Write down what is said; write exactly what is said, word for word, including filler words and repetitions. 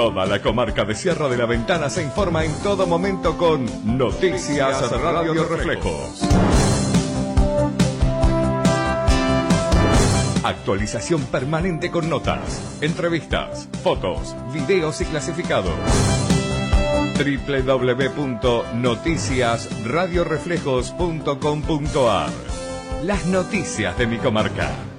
Toda la comarca de Sierra de la Ventana se informa en todo momento con Noticias Radio Reflejos. Actualización permanente con notas, entrevistas, fotos, videos y clasificados. doble u doble u doble u punto noticias radio reflejos punto com punto a r. Las noticias de mi comarca.